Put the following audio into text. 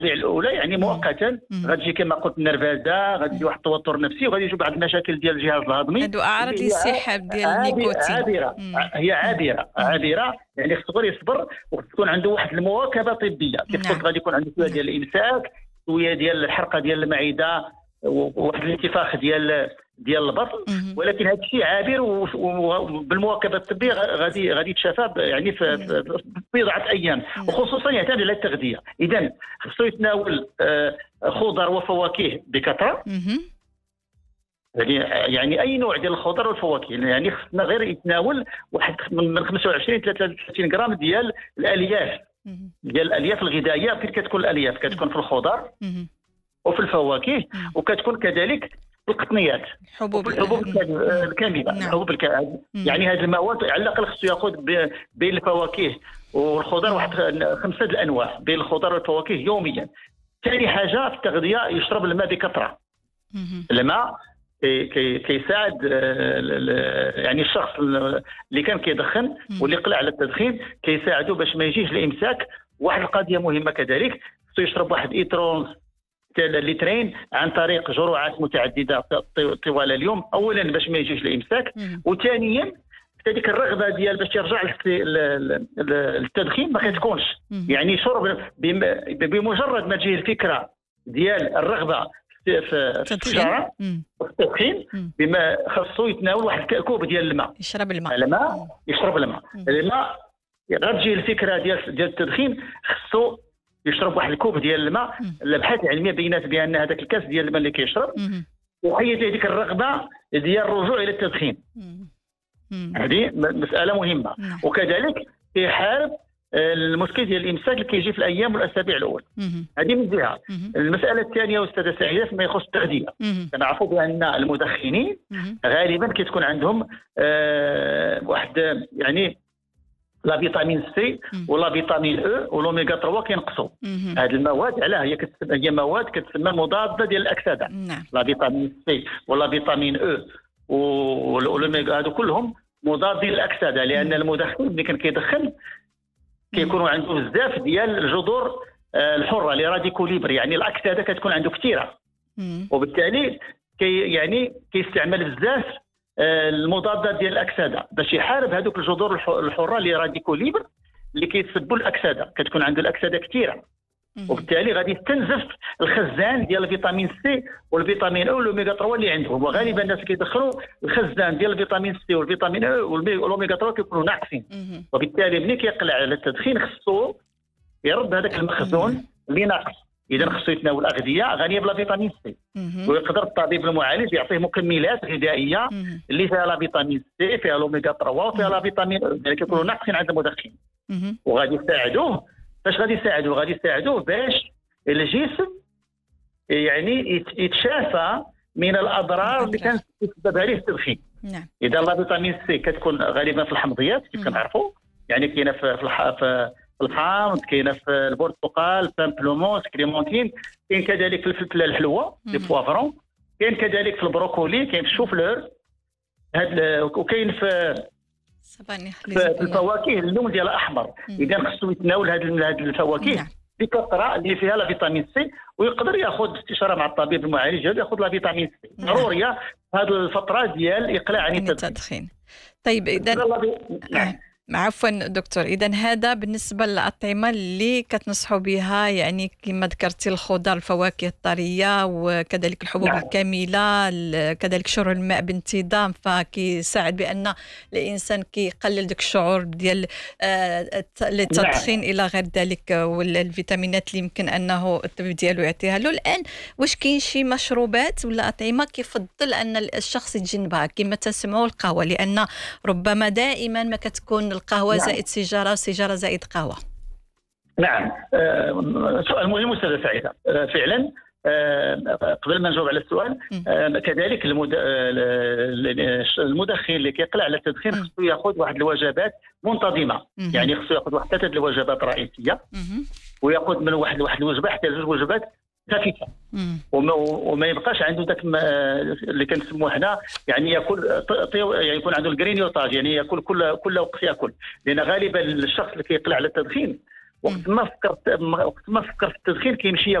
الاولى يعني مؤقتا غتجي كما قلت النرفزه، غتجي واحد التوتر نفسي، وغادي يجيو بعض المشاكل ديال الجهاز الهضمي. هادو اعراض الانسحاب ديال النيكوتين. عابره، هي عابره يعني خصو غير يصبر، وخص تكون عنده واحد المواكبه طبيه. كيف قلت غادي يكون عنده شويه ديال الامساك، شويه ديال الحرقه ديال المعده، وواحد الانتفاخ ديال البطن، ولكن هذا الشيء عابر، وبالمواكبه الطبيه غادي يتشافى يعني في بضعه ايام، وخصوصا يعتمد على التغذيه. اذا خصو يتناول خضر وفواكه بكثره، يعني اي نوع ديال الخضر والفواكه، يعني خصنا غير يتناول واحد من 25 إلى 33 غرام ديال الالياف الغذائيه. كيف كتكون الالياف؟ كتكون في الخضر وفي الفواكه، وكتكون كذلك في القطنيات، الحبوب الكامله. الحبوب يعني هذه المواد على الاقل خصو ياخذ بين الفواكه والخضر واحد 5 الانواع بين الخضر والفواكه يوميا. ثاني حاجه في التغذيه يشرب الماء بكثره. الماء كيساعد يعني الشخص اللي كان كيدخن واللي قلع على التدخين، كيساعده باش ما يجيش الامساك. واحد القضيه مهمه كذلك، خصو يشرب واحد ايترونز لترين عن طريق جرعات متعدده طوال اليوم، اولا باش ما يجيش الامساك، وثانيا هذيك الرغبه ديال باش يرجع للتدخين ما كتكونش. يعني شرب بمجرد ما تجي الفكره ديال الرغبه في السيجاره وفي التدخين، بما خصو يتناول واحد كوب ديال الماء. يشرب الماء غير تجي الفكره ديال التدخين، خصو يشرب واحد الكوب ديال الماء. الابحاث العلميه بينات بان هذاك الكاس ديال الماء اللي كيشرب وحيد ليه ديك الرغبه ديال الرجوع الى التدخين. هذه مساله مهمه. وكذلك كيحارب المشكل ديال الامساك اللي كيجي في الايام والاسابيع الاولى. هذه من جهه. المساله الثانيه استاذه سعيده فيما يخص التغذيه، كنعرفوا بان المدخنين غالبا كتكون عندهم واحد يعني لا فيتامين سي ولا فيتامين او والاوميغا 3 كينقصوا. هذه المواد علاه هي مواد كتسمى مضاده ديال الاكسده. لا فيتامين سي ولا فيتامين او والاوميغا هادو كلهم مضادين للاكسده، لان المدخن اللي كان كيدخن كيكونوا عنده بزاف ديال الجذور الحره اللي راديكو ليبر، يعني الاكسده كتكون عنده كثيره، وبالتالي يعني كيستعمل بزاف المضادات ديال الاكسده باش يحارب هذوك الجذور الحره اللي راديكو ليبر اللي كيتسبوا الاكسده. كتكون عنده الاكسده كثيره، وبالتالي غادي يستنزف الخزان ديال الفيتامين سي والفيتامين او والاوميغا 3 اللي عندهم. وغالبا الناس كيدخلوا الخزان ديال الفيتامين سي والفيتامين او والاوميغا 3 كيكونوا ناقصين، وبالتالي ملي كيقلع على التدخين خصو يرد هذاك المخزون اللي ناقص. اذا خصو يتناول اغذيه غنيه بالفيتامين سي، ويقدر الطبيب المعالج يعطيه مكملات غذائيه اللي فيها لا فيتامين سي، فيها الاوميغا 3 وفيها لا فيتامين او، يعني كيكونوا ناقصين عند المدخن. وغادي يساعدوه باش غادي يساعدوه باش الجسم يعني يتشافى من الاضرار اللي كانت تسبب عليه التدخين. اذا لا فيتامين سي كتكون غالبا في الحمضيات كيف كنعرفوا، يعني كاينه في الحامض، كاينه في البرتقال، سامبلومون، كليمونتين، كاين كذلك في الفلفله الحلوه لي بوافرون، كاين كذلك في البروكولي، كاين في الشوفلور، وكاين في الفواكه اللون ديالها احمر. اذا خصو يتناول هذه الفواكه بكثره اللي فيها لا فيتامين سي، ويقدر ياخذ باستشاره مع الطبيب المعالج ياخذ لا فيتامين سي ضروريه هذه الفتره ديال اقلاع عن التدخين. طيب اذا عفوا دكتور، إذن هذا بالنسبة للأطعمة اللي كتنصحوا بها، يعني كما ذكرتي الخضر الفواكه الطرية وكذلك الحبوب الكاملة، كذلك شرب الماء بانتظام، فكيساعد بأن الإنسان كيقلل داك الشعور ديال التدخين إلى غير ذلك، والفيتامينات اللي يمكن أنه الطبيب ديالو يعطيها له. الآن واش كاين شي مشروبات ولا أطعمة كيفضل أن الشخص يتجنبها كما تسمعوا القهوة، لأن ربما دائما ما كتكون القهوة زائد سيجارة وسيجارة زائد قهوة؟ نعم، سؤال مهم أستاذة سعيدة. فعلا قبل ما نجاوب على السؤال، كذلك المدخن اللي كيقلع على التدخين خصو ياخذ واحد الوجبات منتظمة، يعني خصو ياخذ واحد 3 الوجبات رئيسية، وياخذ من واحد الوجبة حتى 2 وجبات خفيفه، وما يبقاش عنده ذاك اللي كنسموه حنا يعني ياكل يعني يكون عنده الجرينيوتاج، يعني ياكل كل وقت ياكل، لان غالبا الشخص اللي كيقلع على التدخين وقت ما فكرت في التدخين كيمشي